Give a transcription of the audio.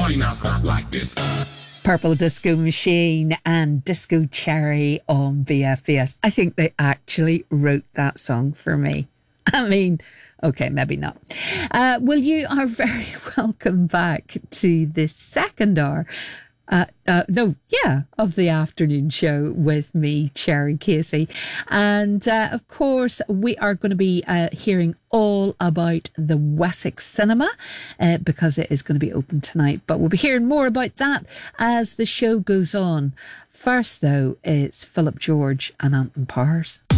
Money not stop like this. Purple Disco Machine and Disco Cherry on BFBS. I think they actually wrote that song for me. I mean, okay, maybe not. Well, you are very welcome back to this second hour. Of the afternoon show with me, Cherry Casey. And of course, we are going to be hearing all about the Wessex Cinema because it is going to be open tonight. But we'll be hearing more about that as the show goes on. First, though, it's Philip George and Anton Powers.